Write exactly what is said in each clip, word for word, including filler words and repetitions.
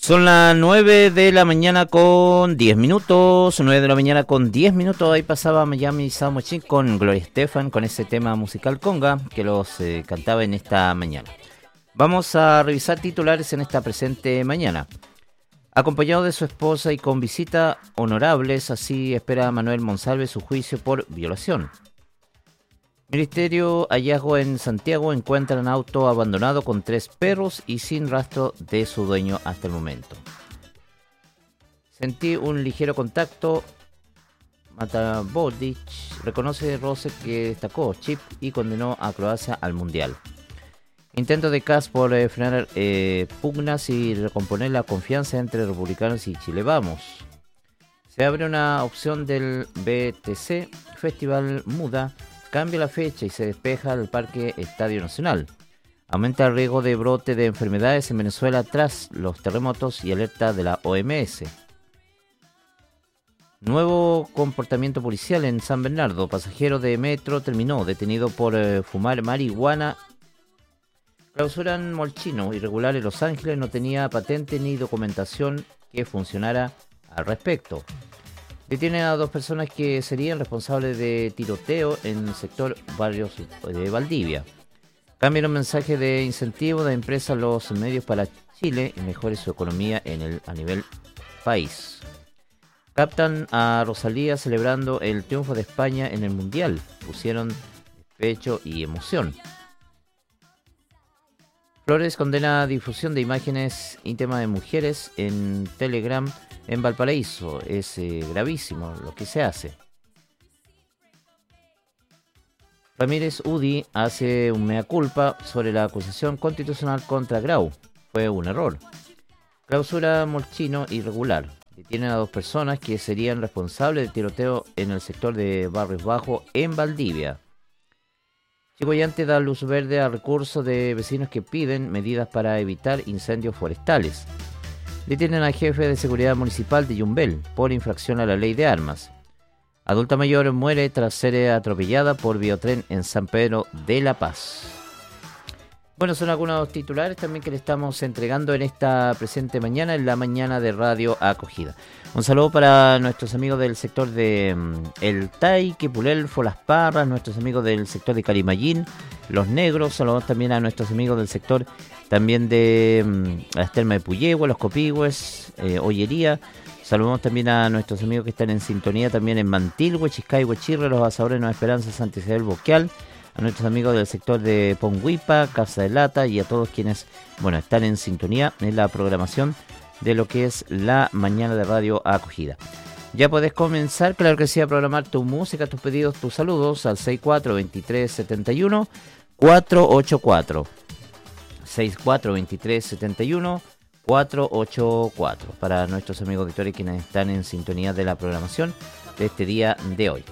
Son las nueve de la mañana con diez minutos, nueve de la mañana con diez minutos, ahí pasaba Miami Sound Machine con Gloria Estefan, con ese tema musical conga que los eh, cantaba en esta mañana. Vamos a revisar titulares en esta presente mañana. Acompañado de su esposa y con visita honorables, así espera Manuel Monsalve su juicio por violación. Ministerio hallazgo en Santiago, encuentran auto abandonado con tres perros y sin rastro de su dueño hasta el momento. Sentí un ligero contacto. Matabodic reconoce roce que destacó Chip y condenó a Croacia al Mundial. Intento de C A S por eh, frenar eh, pugnas y recomponer la confianza entre republicanos y Chile Vamos. Se abre una opción del B T C, Festival Muda. Cambia la fecha y se despeja el Parque Estadio Nacional. Aumenta el riesgo de brote de enfermedades en Venezuela tras los terremotos y alerta de la O M S. Nuevo comportamiento policial en San Bernardo. Pasajero de metro terminó detenido por eh, fumar marihuana. Clausuran Molchino, irregular en Los Ángeles, no tenía patente ni documentación que funcionara al respecto. Detienen a dos personas que serían responsables de tiroteo en el sector Barrios de Valdivia. Cambian un mensaje de incentivo de empresas a los medios para Chile y mejore su economía en el, a nivel país. Captan a Rosalía celebrando el triunfo de España en el Mundial. Pusieron despecho y emoción. Flores condena difusión de imágenes íntimas de mujeres en Telegram en Valparaíso. Es eh, gravísimo lo que se hace. Ramírez Udi hace un mea culpa sobre la acusación constitucional contra Grau. Fue un error. Clausura Molchino irregular. Detienen a dos personas que serían responsables del tiroteo en el sector de Barrios Bajos en Valdivia. Chicoyante da luz verde a recursos de vecinos que piden medidas para evitar incendios forestales. Detienen al jefe de seguridad municipal de Yumbel por infracción a la ley de armas. Adulta mayor muere tras ser atropellada por biotren en San Pedro de la Paz. Bueno, son algunos titulares también que le estamos entregando en esta presente mañana, en la mañana de Radio Acogida. Un saludo para nuestros amigos del sector de um, El Tai, Quipulelfo, Las Parras, nuestros amigos del sector de Carimayín, Los Negros. Saludos también a nuestros amigos del sector también de um, las Termas de Puyehue, Los Copigües, eh, Ollería. Saludamos también a nuestros amigos que están en sintonía también en Mantilhue, Chiscay, Huechirre, Los Asadores, Nueva Esperanza, Santa Isabel Boquial. A nuestros amigos del sector de Pongüipa, Casa de Lata y a todos quienes, bueno, están en sintonía en la programación de lo que es la mañana de Radio Acogida. Ya podés comenzar, claro que sí, a programar tu música, tus pedidos, tus saludos al seis cuatro dos tres siete uno cuatro ocho cuatro. seis cuatro dos tres siete uno cuatro ocho cuatro para nuestros amigos auditores quienes están en sintonía de la programación de este día de hoy.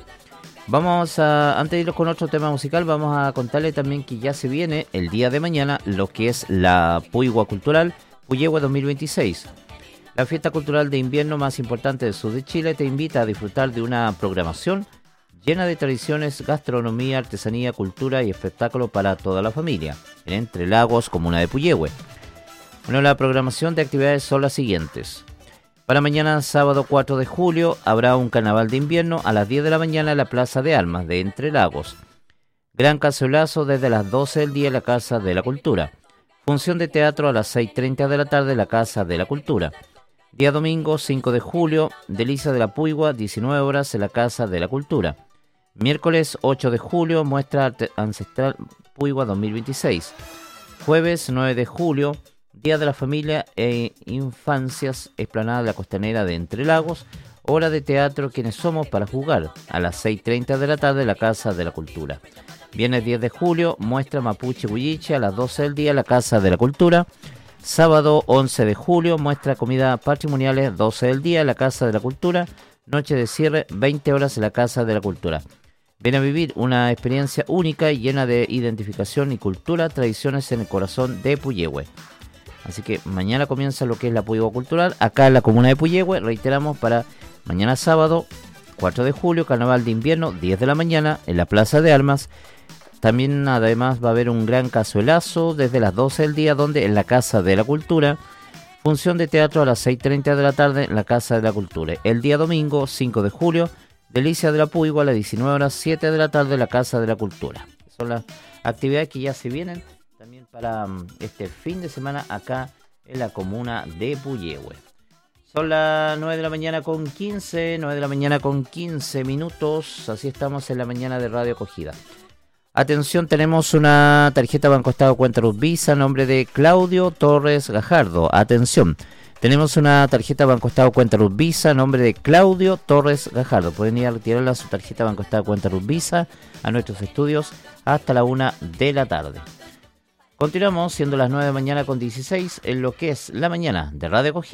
Vamos a, antes de irnos con otro tema musical, vamos a contarle también que ya se viene el día de mañana lo que es la Puigua Cultural Puyehue dos mil veintiséis. La fiesta cultural de invierno más importante del sur de Chile te invita a disfrutar de una programación llena de tradiciones, gastronomía, artesanía, cultura y espectáculo para toda la familia, en Entre Lagos, comuna de Puyehue. Bueno, la programación de actividades son las siguientes. Para mañana, sábado cuatro de julio, habrá un carnaval de invierno a las diez de la mañana en la Plaza de Armas de Entre Lagos. Gran cacerolazo desde las doce del día en la Casa de la Cultura. Función de teatro a las seis y treinta de la tarde en la Casa de la Cultura. Día domingo cinco de julio, Delicia de la Puigua, diecinueve horas en la Casa de la Cultura. Miércoles ocho de julio, muestra ancestral Puigua dos mil veintiséis. Jueves nueve de julio, Día de la Familia e Infancias, explanada de la Costanera de Entre Lagos, hora de teatro Quienes Somos para Jugar, a las seis y treinta de la tarde en la Casa de la Cultura. Viernes diez de julio, muestra Mapuche Huilliche a las doce del día en la Casa de la Cultura. Sábado once de julio, muestra Comida Patrimoniales, doce del día en la Casa de la Cultura. Noche de cierre, veinte horas en la Casa de la Cultura. Ven a vivir una experiencia única y llena de identificación y cultura, tradiciones en el corazón de Puyehue. Así que mañana comienza lo que es la Puigua Cultural, acá en la comuna de Puyehue. Reiteramos, para mañana sábado, cuatro de julio, carnaval de invierno, diez de la mañana, en la Plaza de Armas. También además va a haber un gran cazuelazo desde las doce del día, donde en la Casa de la Cultura Función de teatro a las seis y treinta de la tarde en la Casa de la Cultura. El día domingo, cinco de julio, Delicia de la Puigua a las diecinueve horas, siete de la tarde en la Casa de la Cultura. Son las actividades que ya se vienen también para um, este fin de semana acá en la comuna de Puyehue. Son las nueve de la mañana con quince, nueve de la mañana con quince minutos, así estamos en la mañana de Radio Acogida. Atención, tenemos una tarjeta Banco Estado Cuenta Luz Visa, nombre de Claudio Torres Gajardo. Atención, tenemos una tarjeta Banco Estado Cuenta Luz Visa, nombre de Claudio Torres Gajardo. Pueden ir a retirarla su tarjeta Banco Estado Cuenta Luz Visa a nuestros estudios hasta la una de la tarde. Continuamos siendo las nueve de la mañana con dieciséis en lo que es la mañana de Radio Acogida.